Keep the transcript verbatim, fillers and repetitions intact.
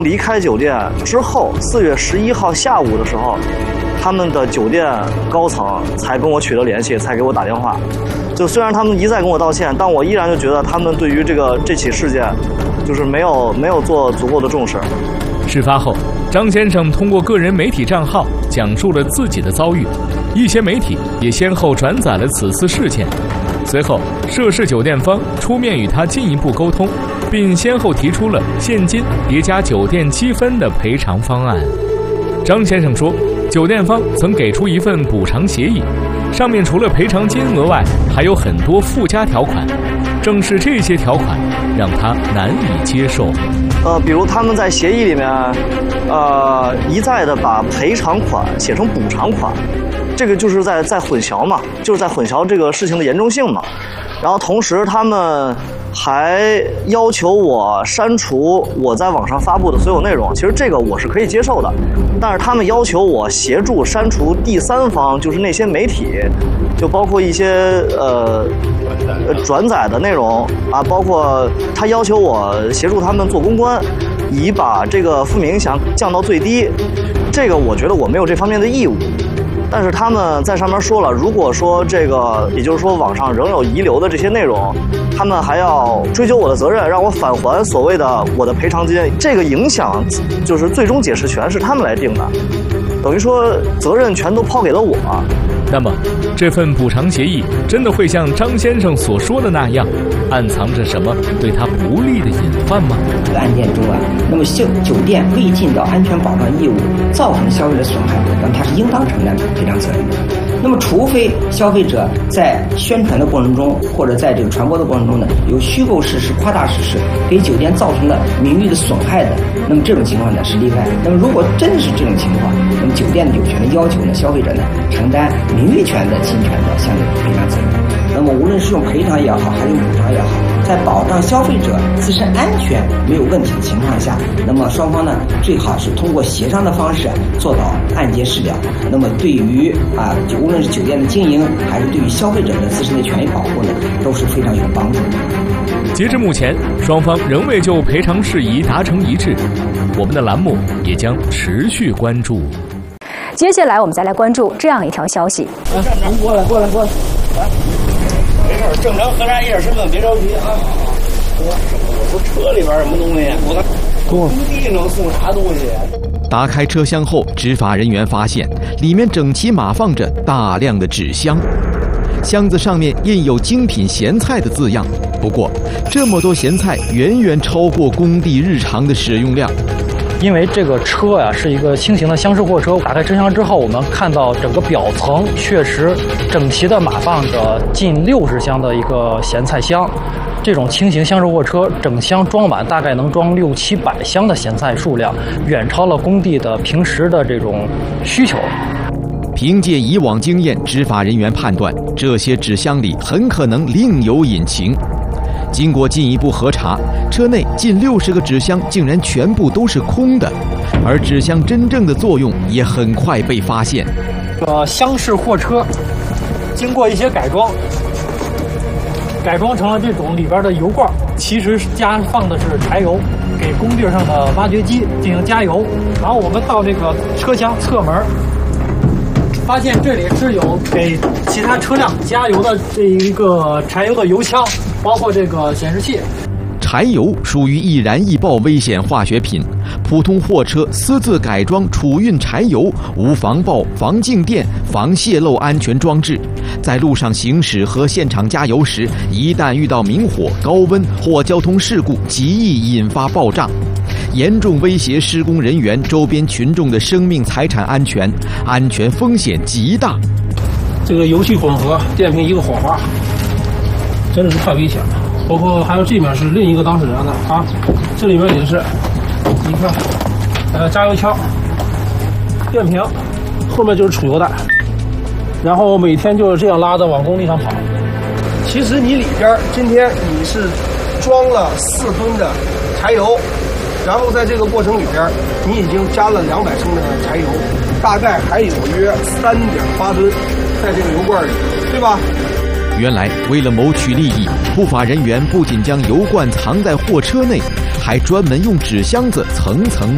离开酒店之后，四月十一号下午的时候，他们的酒店高层才跟我取得联系，才给我打电话。就虽然他们一再跟我道歉，但我依然就觉得他们对于这个这起事件，就是没有没有做足够的重视。 事发后，张先生通过个人媒体账号讲述了自己的遭遇，一些媒体也先后转载了此次事件。随后，涉事酒店方出面与他进一步沟通，并先后提出了现金叠加酒店积分的赔偿方案。张先生说，酒店方曾给出一份补偿协议，上面除了赔偿金额外，还有很多附加条款。正是这些条款让他难以接受。 呃，比如他们在协议里面，呃，一再的把赔偿款写成补偿款，这个就是在在混淆嘛，就是在混淆这个事情的严重性嘛。然后同时他们还要求我删除我在网上发布的所有内容，其实这个我是可以接受的，但是他们要求我协助删除第三方，就是那些媒体，就包括一些呃转载的内容啊，包括他要求我协助他们做公关，以把这个负面影响降到最低。这个我觉得我没有这方面的义务。但是他们在上面说了，如果说这个，也就是说网上仍有遗留的这些内容，他们还要追究我的责任，让我返还所谓的我的赔偿金。这个影响就是最终解释权是他们来定的，等于说责任全都抛给了我。 那么，这份补偿协议真的会像张先生所说的那样，暗藏着什么对他不利的隐患吗？ 案件中啊，那么酒酒店未尽到安全保障义务，造成消费者损害，那么他是应当承担赔偿责任的。那么，除非消费者在宣传的过程中，或者在这个传播的过程中呢，有虚构事实、夸大事实，给酒店造成了名誉的损害的，那么这种情况呢是例外。那么，如果真是这种情况，那么酒店有权利要求呢消费者呢承担名誉权的侵权的相应赔偿责任。那么，无论是用赔偿也好，还是用补偿也好，在保障消费者自身安全没有问题的情况下，那么双方呢最好是通过协商的方式做到案结事了。那么对于啊，无论是酒店的经营，还是对于消费者的自身的权益保护呢，都是非常有帮助的。 截至目前，双方仍未就赔偿事宜达成一致，我们的栏目也将持续关注。 接下来我们再来关注这样一条消息。 啊，您过来，过来，过来。来，没事，正常核查一下身份，别着急啊。我我说车里边什么东西？我看工地能送啥东西？ 打开车厢后，执法人员发现里面整齐码放着大量的纸箱，箱子上面印有精品咸菜的字样。不过，这么多咸菜远远超过工地日常的使用量。 因为这个车呀、啊、是一个轻型的厢式货车，打开车厢之后，我们看到整个表层确实整齐的码放着近六十箱的一个咸菜箱。这种轻型厢式货车整箱装满大概能装六七百箱的咸菜数量，远超了工地的平时的这种需求。 凭借以往经验，执法人员判断这些纸箱里很可能另有隐情。经过进一步核查，车内近六十个纸箱竟然全部都是空的，而纸箱真正的作用也很快被发现。 呃，厢式货车经过一些改装，改装成了这种里边的油罐，其实加放的是柴油，给工地上的挖掘机进行加油。然后我们到这个车厢侧门，发现这里是有给其他车辆加油的这一个柴油的油枪，包括这个显示器。 柴油属于易燃易爆危险化学品，普通货车私自改装储运柴油，无防爆、防静电、防泄漏安全装置，在路上行驶和现场加油时，一旦遇到明火、高温或交通事故，极易引发爆炸，严重威胁施工人员、周边群众的生命财产安全，安全风险极大。 这个油气混合，电瓶一个火花，真的是太危险了。包括还有这面是另一个当事人的啊，这里面也是，你看，呃，加油枪、电瓶，后面就是储油带，然后每天就是这样拉着往工地上跑。其实你里边今天你是装了四吨的柴油，然后在这个过程里边，你已经加了两百升的柴油，大概还有约三点八吨在这个油罐里，对吧？ 原来，为了谋取利益，不法人员不仅将油罐藏在货车内，还专门用纸箱子层层